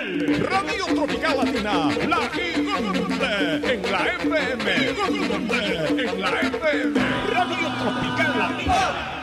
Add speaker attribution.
Speaker 1: Radio Tropical Latina, la gigante en la FM, en la FM, Radio Tropical Latina.